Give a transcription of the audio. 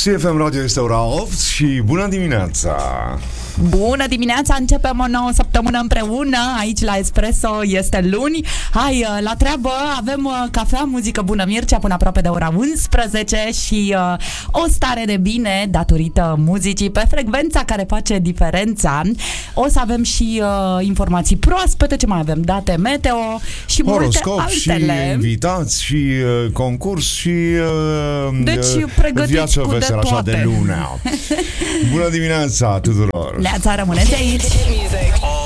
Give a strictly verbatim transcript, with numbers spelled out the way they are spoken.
C F M Radio este ora opt și bună dimineața! Bună dimineața, începem o nouă săptămână împreună aici la Espresso, este luni. Hai, la treabă, avem cafea, muzică bună, Mircea, până aproape de ora unsprezece și uh, o stare de bine datorită muzicii pe frecvența care face diferența. O să avem și uh, informații proaspete, ce mai avem? Date meteo și horoscop, multe altele. Și invitați și uh, concurs și uh, deci, pregătiți viață cu veselă, de așa de lunea. Bună dimineața tuturor! Neața, rămâneți aici!